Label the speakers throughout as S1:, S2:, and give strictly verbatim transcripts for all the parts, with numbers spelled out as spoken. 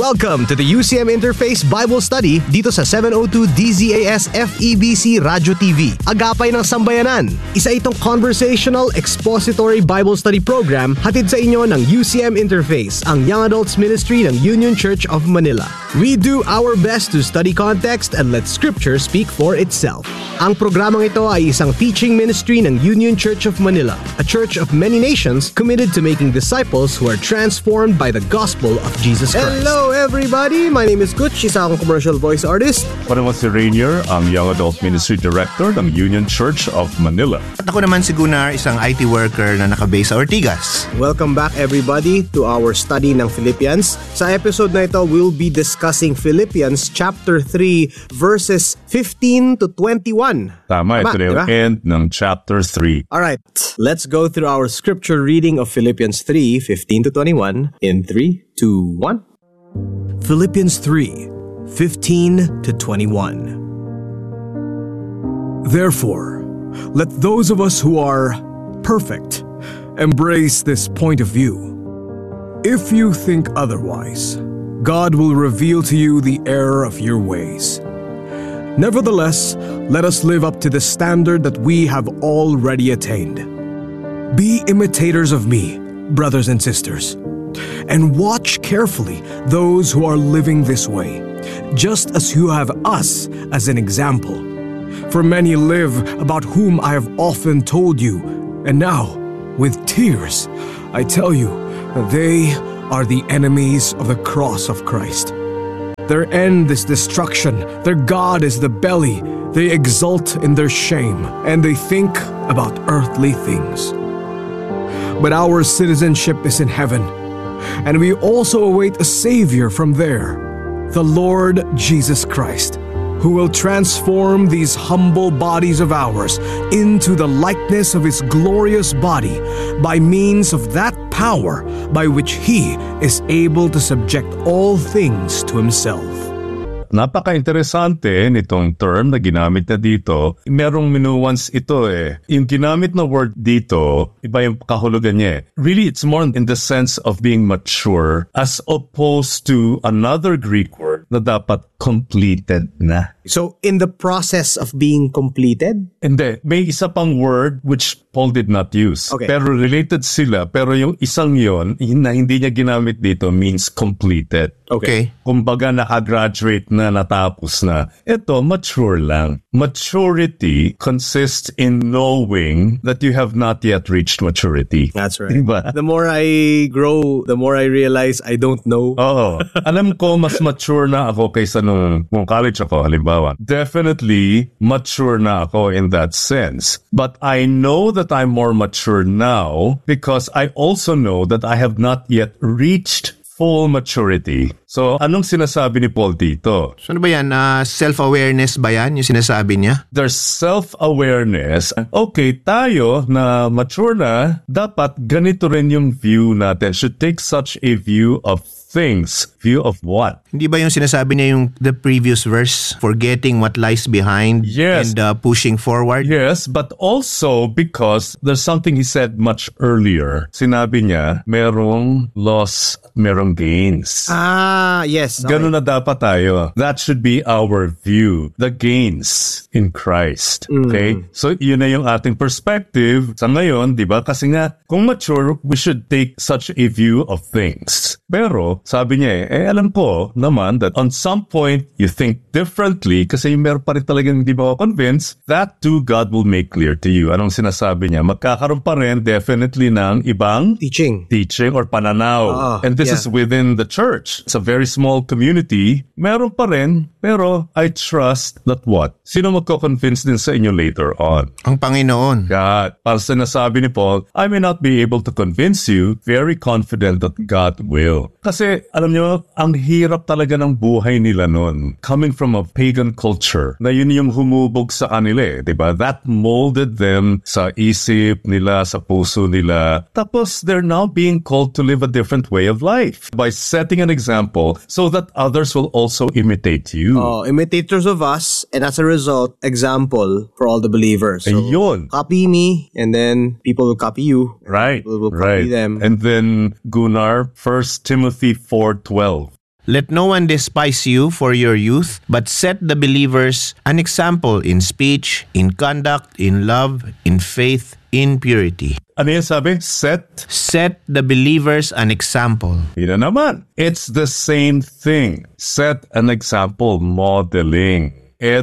S1: Welcome to the U C M Interface Bible Study dito sa seven oh two D Z A S F E B C Radio T V. Agapay ng Sambayanan. Isa itong conversational expository Bible study program hatid sa inyo ng U C M Interface, ang Young Adults Ministry ng Union Church of Manila. We do our best to study context and let Scripture speak for itself. Ang programang ito ay isang teaching ministry ng Union Church of Manila, a church of many nations committed to making disciples who are transformed by the gospel of Jesus Christ. Hello everybody! My name is Kutch, isa akong commercial voice artist.
S2: Ako naman si Rainier, ang Young Adult Ministry Director ng Union Church of Manila.
S3: At ako naman si Gunnar, isang I T worker na nakabase sa Ortigas.
S1: Welcome back everybody to our study ng Philippians. Sa episode na ito, we'll be discussing Philippians chapter three verses fifteen to twenty-one.
S2: Tama, ito
S1: Tama,
S2: na yung
S1: diba?
S2: end ng chapter three.
S1: Alright, let's go through our scripture reading of Philippians three, fifteen to twenty-one in three, two, one. Philippians three, fifteen to twenty-one.
S4: Therefore, let those of us who are perfect embrace this point of view. If you think otherwise, God will reveal to you the error of your ways. Nevertheless, let us live up to the standard that we have already attained. Be imitators of me, brothers and sisters, and watch carefully those who are living this way, just as you have us as an example. For many live about whom I have often told you, and now, with tears, I tell you, they are the enemies of the cross of Christ. Their end is destruction, their God is the belly, they exult in their shame, and they think about earthly things. But our citizenship is in heaven, and we also await a Savior from there, the Lord Jesus Christ, who will transform these humble bodies of ours into the likeness of His glorious body by means of that power by which He is able to subject all things to Himself.
S2: Napaka-interesante nitong term na ginamit na dito. Merong nuance ito eh. Yung ginamit na word dito, iba yung kahulugan niya eh. Really, it's more in the sense of being mature as opposed to another Greek word na dapat completed na.
S1: So, in the process of being completed?
S2: Hindi. May isa pang word which Paul did not use.
S1: Okay.
S2: Pero related sila. Pero yung isang yon na hindi niya ginamit dito means completed.
S3: Okay.
S2: Kumbaga nakagraduate na, natapos na. Ito, mature lang. Maturity consists in knowing that you have not yet reached maturity.
S1: That's right.
S2: Diba?
S1: The more I grow, the more I realize I don't know.
S2: Oo. Alam ko, mas mature na ako kaysa nung, nung college ako, halimbawa. Definitely, mature na ako in that sense. But I know that I'm more mature now because I also know that I have not yet reached full maturity. So, anong sinasabi ni Paul dito?
S3: So ano ba yan? Uh, self-awareness ba yan yung sinasabi niya?
S2: There's self-awareness. Okay, tayo na mature na, dapat ganito rin yung view natin. Should take such a view of things. View of what?
S3: Hindi ba yung sinasabi niya yung the previous verse? Forgetting what lies behind
S2: Yes.
S3: and uh, pushing forward?
S2: Yes, but also because there's something he said much earlier. Sinabi niya, merong loss, merong gains.
S1: Ah, yes. Okay.
S2: Ganun na dapat tayo. That should be our view. The gains in Christ. Okay?
S1: Mm.
S2: So, yun na yung ating perspective. Sa ngayon, di ba? Kasi nga, kung mature, we should take such a view of things. Pero, sabi niya eh, eh alam ko naman that on some point, you think differently kasi meron pa rin talagang hindi mo convinced. That too, God will make clear to you. Anong sinasabi niya? Magkakaroon pa rin definitely ng ibang
S1: Teaching.
S2: teaching or pananaw.
S1: Ah,
S2: And this
S1: yeah.
S2: is within the church. It's a very small community. Meron pa rin, pero I trust that what? Sino magko-convince din sa inyo later on?
S3: Ang Panginoon.
S2: God. Para sa nasabi ni Paul, I may not be able to convince you, very confident that God will. Kasi, alam nyo, ang hirap talaga ng buhay nila nun. Coming from a pagan culture, na yun yung humubog sa kanila eh, diba? That molded them sa isip nila, sa puso nila. Tapos, they're now being called to live a different way of life by setting an example so that others will also imitate you.
S1: Oh, imitators of us, and as a result, example for all the believers. So,
S2: Ayun.
S1: copy me, and then people will copy you.
S2: Right,
S1: People will
S2: right.
S1: copy them.
S2: And then, Gunnar, First Timothy four twelve.
S3: Let no one despise you for your youth, but set the believers an example in speech, in conduct, in love, in faith, in purity.
S2: Ano yan sabi? Set.
S3: Set the believers an example.
S2: Yun na naman. It's the same thing. Set an example, modeling.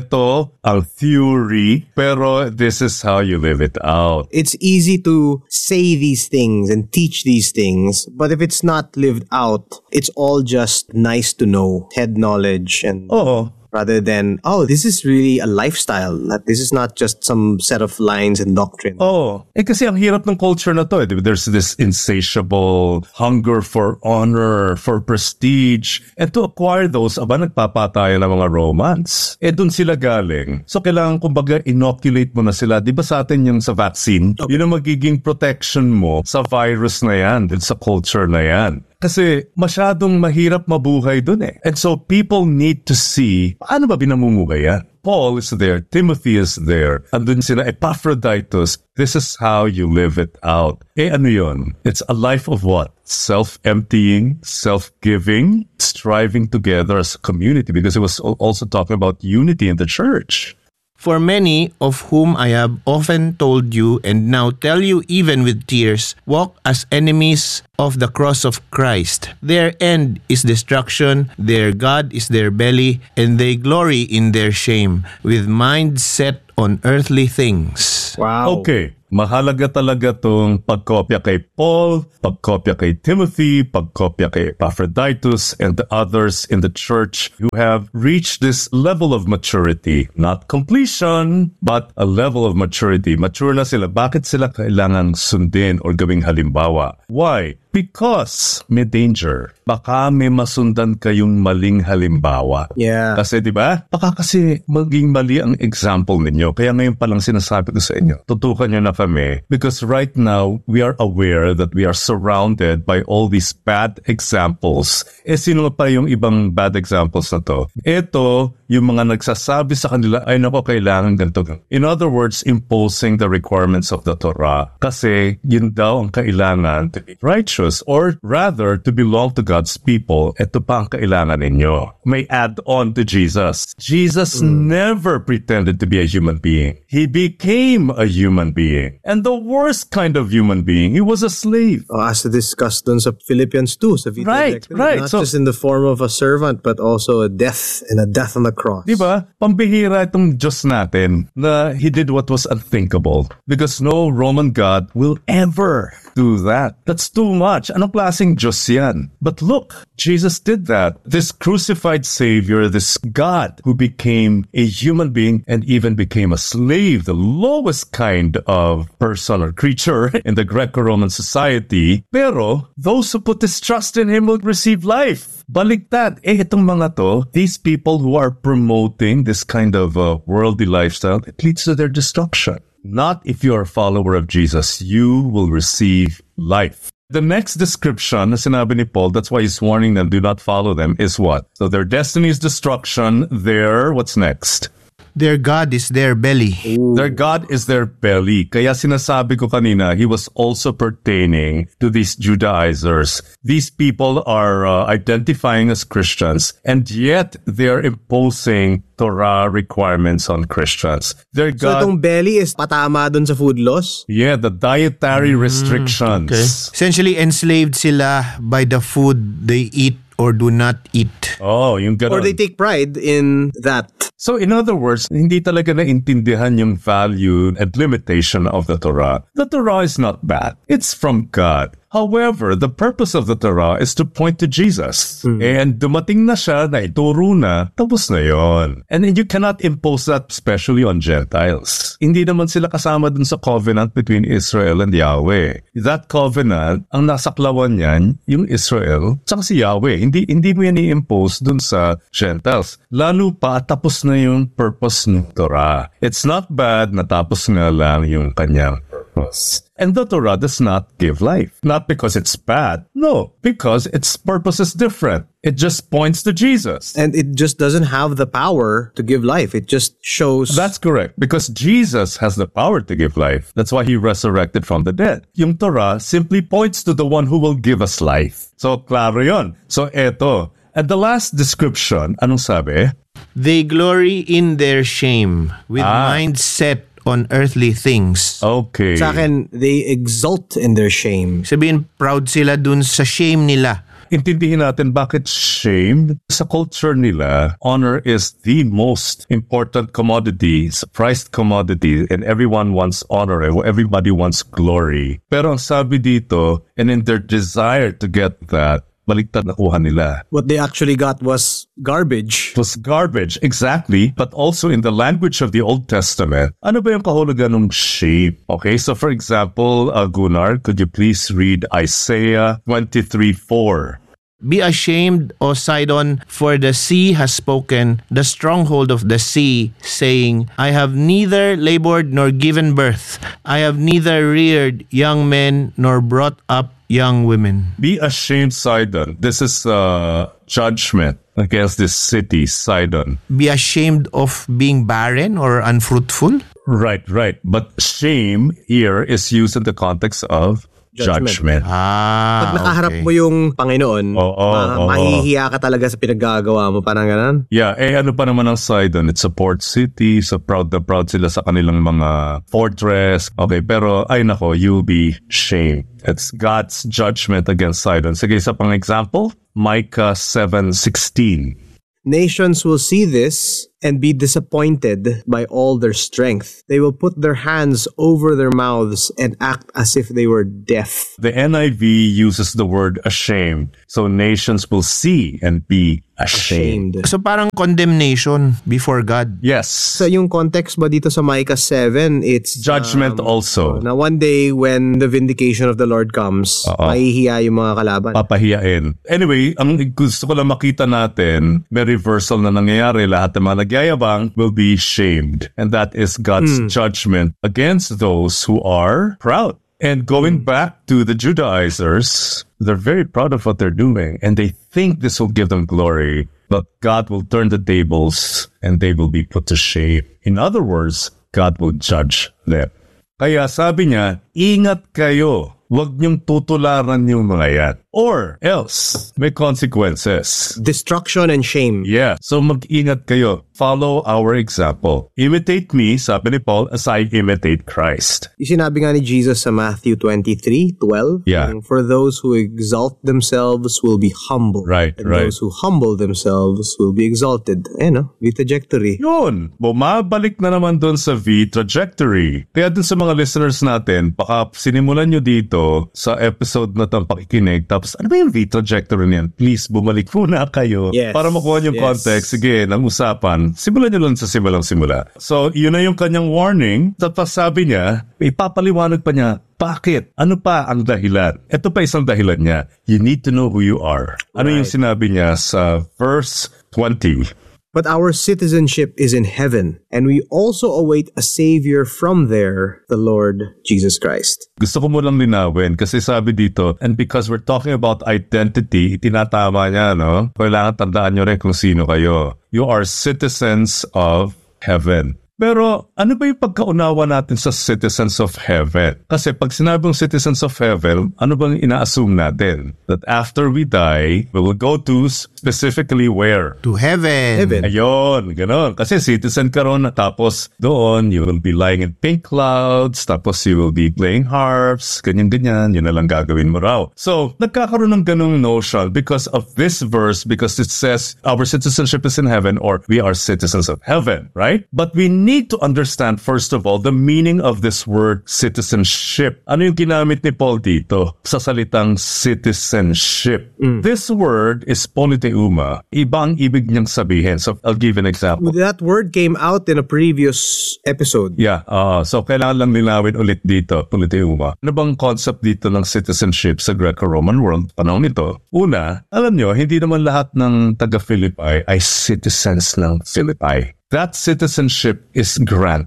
S2: Ito ang theory, pero this is how you live it out.
S1: It's easy to say these things and teach these things, but if it's not lived out, it's all just nice to know, head knowledge, and
S2: Oo.
S1: rather than, oh, this is really a lifestyle. That this is not just some set of lines and doctrine.
S2: Oh, eh kasi ang hirap ng culture na to. Eh. There's this insatiable hunger for honor, for prestige. And to acquire those, aba, nagpapatayan ng mga romance. Eh, dun sila galing. So, kailangan, kumbaga, inoculate mo na sila. Di ba sa atin yung sa vaccine? Okay. Yun ang magiging protection mo sa virus na yan, din sa culture na yan. Kasi masyadong mahirap mabuhay dun eh. And so people need to see, paano ba binamumuhay yan? Paul is there, Timothy is there, andun sila, Epaphroditus. This is how you live it out. Eh ano yun? It's a life of what? Self-emptying, self-giving, striving together as a community, because it was also talking about unity in the church.
S3: For many of whom I have often told you and now tell you even with tears, walk as enemies of the cross of Christ. Their end is destruction, their God is their belly, and they glory in their shame, with minds set on earthly things.
S1: Wow.
S2: Okay. Mahalaga talaga tong pagkopya kay Paul, pagkopya kay Timothy, pagkopya kay Epaphroditus, and the others in the church who have reached this level of maturity. Not completion, but a level of maturity. Mature na sila. Bakit sila kailangang sundin or gawing halimbawa? Why? Because may danger. Baka may masundan kayong maling halimbawa.
S1: Yeah.
S2: Kasi di ba? Baka kasi maging mali ang example ninyo. Kaya ngayon palang sinasabi ko sa inyo, tutukan nyo na kami. Because right now, we are aware that we are surrounded by all these bad examples. Eh, sino pa yung ibang bad examples na to? Ito, yung mga nagsasabi sa kanila, ay nako, kailangan ganito. In other words, imposing the requirements of the Torah. Kasi yun daw ang kailangan to be righteous, or rather, to belong to God's people. Ito pa ang kailangan ninyo. May add on to Jesus. Jesus mm. never pretended to be a human being. He became a human being. And the worst kind of human being. He was a slave.
S1: Oh, as discussed dun sa Philippians two, sa Vita
S2: Right,
S1: Electric,
S2: right.
S1: Not
S2: So,
S1: just in the form of a servant, but also a death, and a death on the cross.
S2: Di ba? Pambihira itong Diyos natin na He did what was unthinkable. Because no Roman God will ever do that. That's too much. Anong klaseng Diyos yan? But look, Jesus did that. This crucified Savior, this God who became a human being and even became a slave, the lowest kind of person or creature in the Greco-Roman society. Pero those who put this trust in Him will receive life. Baligtad. Eh, itong mga to, these people who are promoting this kind of uh, worldly lifestyle, it leads to their destruction. Not if you are a follower of Jesus. You will receive life. The next description, na sinabi ni Paul, that's why he's warning them, do not follow them, is what? So their destiny is destruction. Their, what's next?
S3: Their God is their belly.
S1: Ooh.
S2: Their God is their belly. Kaya sinasabi ko kanina, he was also pertaining to these Judaizers. These people are uh, identifying as Christians, and yet they're imposing Torah requirements on Christians. Their
S1: So
S2: God,
S1: itong belly is patama dun sa food laws?
S2: yeah, the dietary restrictions.
S3: Okay. Essentially, enslaved sila by the food they eat or do not eat.
S2: Oh, yung ganun.
S1: Or they take pride in that.
S2: So in other words, hindi talaga naintindihan yung value and limitation of the Torah. The Torah is not bad. It's from God. However, the purpose of the Torah is to point to Jesus. Mm. And dumating na siya, na ituro na, tapos na yon. And then you cannot impose that especially on Gentiles. Hindi naman sila kasama dun sa covenant between Israel and Yahweh. That covenant, ang nasaklawan niyan, yung Israel, tsaka si Yahweh. Hindi, hindi mo yan i-impose dun sa Gentiles. Lalo pa, tapos na yung purpose ng Torah. It's not bad na tapos nga lang yung kanyang purpose. And the Torah does not give life. Not because it's bad. No, because its purpose is different. It just points to Jesus.
S1: And it just doesn't have the power to give life. It just shows...
S2: That's correct. Because Jesus has the power to give life. That's why He resurrected from the dead. Yung Torah simply points to the one who will give us life. So, klaro yun. So, eto. And the last description, anong sabi?
S3: They glory in their shame with
S2: Ah.
S3: minds set on earthly things.
S2: Okay.
S1: Sa akin, they exult in their shame.
S3: Sabihin, proud sila dun sa shame nila.
S2: Intindihin natin bakit shame. Sa culture nila, honor is the most important commodity, it's a prized commodity, and everyone wants honor, and everybody wants glory. Pero ang sabi dito, and in their desire to get that, baliktad nakuha nila.
S1: What they actually got was garbage.
S2: It was garbage, exactly, but also in the language of the Old Testament. Ano ba yung kahulugan ng shame? Okay, so for example, uh, Gunnar, could you please read Isaiah twenty-three four?
S3: Be ashamed, O Sidon, for the sea has spoken, the stronghold of the sea, saying, I have neither labored nor given birth. I have neither reared young men nor brought up young women.
S2: Be ashamed, Sidon. This is uh, judgment against this city, Sidon.
S3: Be ashamed of being barren or unfruitful.
S2: Right, right. But shame here is used in the context of
S1: Judgment.
S2: judgment.
S3: Ah,
S1: Pag nakaharap
S3: okay.
S1: mo yung Panginoon,
S2: Oo,
S1: ma-
S2: oo.
S1: mahihiya ka talaga sa pinaggagawa mo. Parang ganun.
S2: Yeah, eh ano pa naman ang Sidon? It's a port city, so proud na proud sila sa kanilang mga fortress. Okay, pero ay nako, you'll be shamed. It's God's judgment against Sidon. Sige, isa pang example, Micah seven sixteen.
S1: Nations will see this and be disappointed by all their strength. They will put their hands over their mouths and act as if they were deaf.
S2: The N I V uses the word ashamed. So nations will see and be ashamed.
S1: Ashamed.
S3: So parang condemnation before God.
S2: Yes.
S1: Sa yung context ba dito sa Micah seven, it's
S2: Judgment
S1: um,
S2: also.
S1: na one day when the vindication of the Lord comes,
S2: Oo.
S1: mahihiya yung mga kalaban.
S2: Papahiyain. Anyway, ang gusto ko lang makita natin, may reversal na nangyayari. Lahat ng mga nagyayabang will be shamed. And that is God's judgment against those who are proud. And going back to the Judaizers, they're very proud of what they're doing. And they think this will give them glory. But God will turn the tables and they will be put to shame. In other words, God will judge them. Kaya sabi niya, ingat kayo. Huwag niyong tutularan yung mga yan. Or else, may consequences.
S1: Destruction and shame.
S2: Yeah, so mag-ingat kayo. Follow our example. Imitate me, sabi ni Paul, as I imitate Christ.
S1: Yung sinabi nga ni Jesus sa Matthew twenty-three twelve,
S2: Yeah.
S1: yung, for those who exalt themselves will be humbled.
S2: Right,
S1: and
S2: right.
S1: those who humble themselves will be exalted. Ayan, no? The trajectory.
S2: Yun, bumabalik na naman doon sa V trajectory. Kaya dun sa mga listeners natin, baka sinimulan nyo dito sa episode na itong pakikinig, tapos ano ba yung V trajectory niyan? Please, bumalik muna kayo
S1: Yes,
S2: para makuha yung
S1: yes.
S2: context. Sige, ng usapan, simulan nyo lang sa simulang simula. So, yun na yung kanyang warning. Tapos sabi niya, ipapaliwanag pa niya, bakit? Ano pa ang dahilan? Ito pa isang dahilan niya. You need to know who you are. Ano yung
S1: Right.
S2: sinabi niya sa verse twenty?
S1: But our citizenship is in heaven, and we also await a Savior from there, the Lord Jesus Christ.
S2: Gusto ko mo lang linawin kasi sabi dito, and because we're talking about identity, itinatama niya, no? Kailangan tandaan nyo rin kung sino kayo. You are citizens of heaven. Pero ano ba yung pagkaunawa natin sa citizens of heaven? Kasi pag sinabing citizens of heaven, ano bang ina-assume natin? That after we die, we will go to specifically where?
S3: To heaven.
S1: Heaven.
S2: Ayun, gano'n. Kasi citizen ka ron, tapos doon, you will be lying in pink clouds, tapos you will be playing harps, ganyan-ganyan, yun na lang gagawin mo raw. So, nagkakaroon ng ganung notion because of this verse, because it says, our citizenship is in heaven, or we are citizens of heaven, right? But we need to understand, first of all, the meaning of this word citizenship. Ano yung ginamit ni Paul dito sa salitang citizenship? This word is politeuma. Iba ang ibig niyang sabihin. So, I'll give an example.
S1: That word came out in a previous episode.
S2: Yeah, uh, so kailangan lang linawin ulit dito, politeuma. Ano bang concept dito ng citizenship sa Greco-Roman world? Panahon nito. Una, alam nyo, hindi naman lahat ng taga-Philippi ay citizens ng Philippi. That citizenship is granted.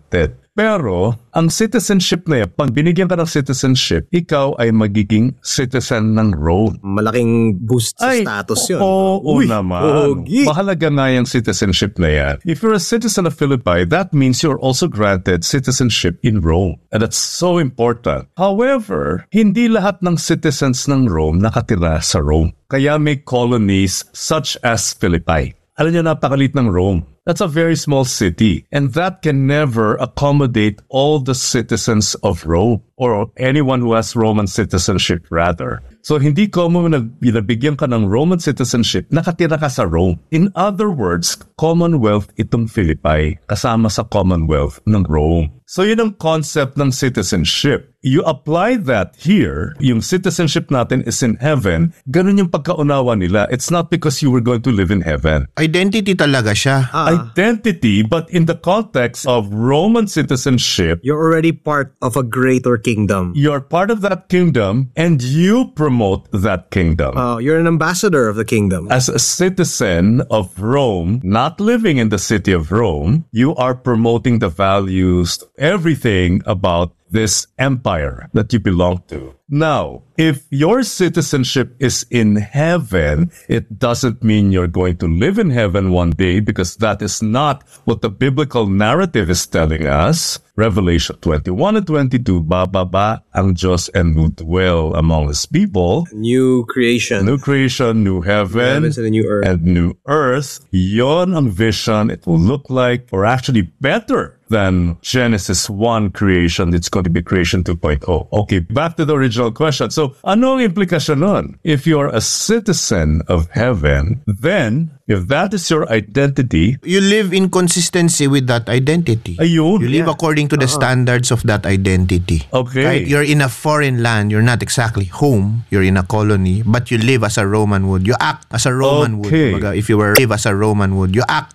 S2: Pero, ang citizenship na yan, pag binigyan ka ng citizenship, ikaw ay magiging citizen ng Rome.
S1: Malaking boost sa
S2: Ay,
S1: status yun.
S2: Oo
S1: Uy,
S2: naman.
S1: pogi.
S2: Mahalaga nga yung citizenship na yan. If you're a citizen of Philippi, that means you're also granted citizenship in Rome. And that's so important. However, hindi lahat ng citizens ng Rome nakatira sa Rome. Kaya may colonies such as Philippi. Alam niyo, napakalit ng Rome. That's a very small city. And that can never accommodate all the citizens of Rome or anyone who has Roman citizenship rather. So hindi common na binabigyan ka ng Roman citizenship, nakatira ka sa Rome. In other words, Commonwealth itong Philippi kasama sa Commonwealth ng Rome. So yun ang concept ng citizenship. You apply that here, yung citizenship natin is in heaven, ganun yung pagkaunawa nila. It's not because you were going to live in heaven.
S3: Identity talaga siya.
S1: Ah,
S2: Identity, but in the context of Roman citizenship,
S1: you're already part of a greater kingdom.
S2: you're part of that kingdom and you promote that kingdom.
S1: Uh, you're an ambassador of the kingdom.
S2: As a citizen of Rome, not living in the city of Rome, you are promoting the values, everything about this empire that you belong to. Now, if your citizenship is in heaven, it doesn't mean you're going to live in heaven one day, because that is not what the biblical narrative is telling us. Revelation twenty-one and twenty-two, bababa ang Diyos and will dwell among His people.
S1: New creation.
S2: New creation, new heaven,
S1: Heavens and a new earth.
S2: and new earth. Yon ang vision. It will look like, or actually better than Genesis one creation. It's going to be creation two point oh. Okay, back to the original question. So, ano ang implikasyon nun? If you're a citizen of heaven, then, if that is your identity,
S3: You live in consistency with that identity.
S2: ayun.
S3: You live according to the standards of that identity.
S2: Okay.
S3: Right? You're in a foreign land. You're not exactly home. You're in a colony. But you live as a Roman would. You act as a Roman
S2: Okay.
S3: would. Baga, if you were live as a Roman would, you act